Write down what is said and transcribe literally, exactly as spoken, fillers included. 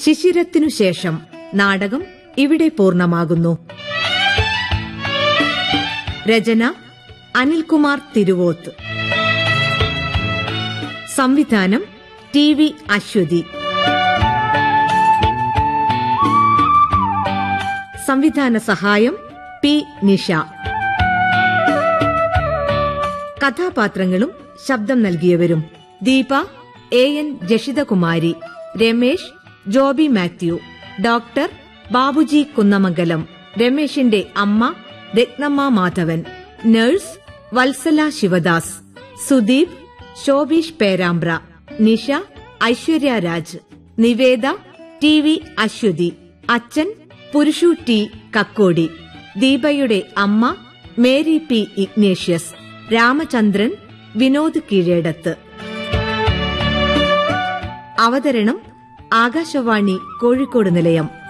ശിശിരത്തിനു ശേഷം നാടകം ഇവിടെ പൂർണ്ണമാകുന്നു. രചന അനിൽകുമാർ തിരുവോത്ത്. സംവിധാനം ടി വി അശ്വതി. സംവിധാന സഹായം പി നിഷ. കഥാപാത്രങ്ങളും ശബ്ദം നൽകിയവരും: Deepa A N Jashithakumari, Ramesh Joby Mathew, doctor Babuji Kunnamangalam, രമേശിന്റെ അമ്മ Ratnamma Madhavan, nurse Vatsala Sivadas, Sudeep Shobheesh Perambra, Nisha Aishwarya Raj, Niveda T V Aswathy, അച്ഛൻ പുരുഷു ടി കക്കോടി, ദീപയുടെ അമ്മ Mary P Ignatius, Ramachandran Vinod Keezhedath. അവതരണം ആകാശവാണി കോഴിക്കോട് നിലയം.